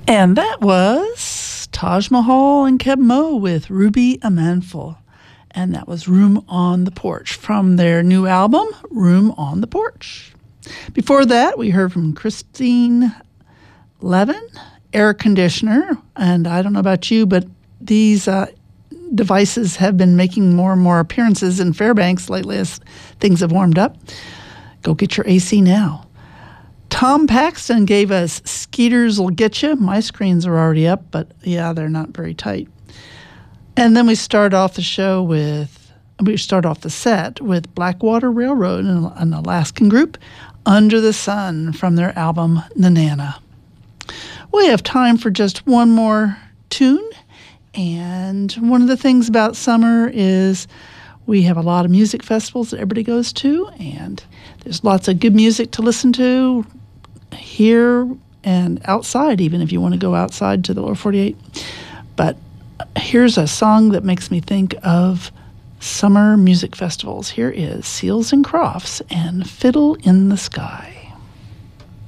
And that was Taj Mahal and Keb Mo with Ruby Amanful. And that was Room on the Porch from their new album, Room on the Porch. Before that, we heard from Christine Levin, Air Conditioner. And I don't know about you, but these devices have been making more and more appearances in Fairbanks lately as things have warmed up. Go get your AC now. Tom Paxton gave us Skeeters'll Get You. My screens are already up, but yeah, they're not very tight. And then we start off the set with Blackwater Railroad, an Alaskan group, Under the Sun, from their album Nanana. We have time for just one more tune. And one of the things about summer is we have a lot of music festivals that everybody goes to, and there's lots of good music to listen to here and outside, even if you want to go outside to the lower 48. But here's a song that makes me think of summer music festivals. Here is Seals and Crofts and Fiddle in the Sky.